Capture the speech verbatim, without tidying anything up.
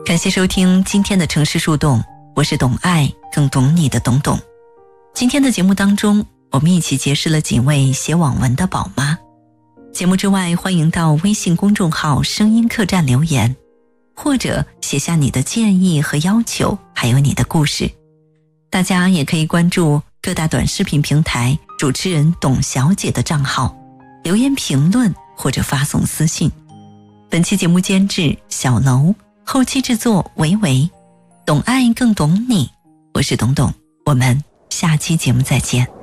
感谢收听今天的城市树洞，我是懂爱更懂你的懂懂。今天的节目当中，我们一起结识了几位写网文的宝妈。节目之外，欢迎到微信公众号声音客栈留言，或者写下你的建议和要求，还有你的故事。大家也可以关注各大短视频平台主持人董小姐的账号，留言评论或者发送私信。本期节目监制小楼，后期制作维维，懂爱更懂你，我是董董，我们下期节目再见。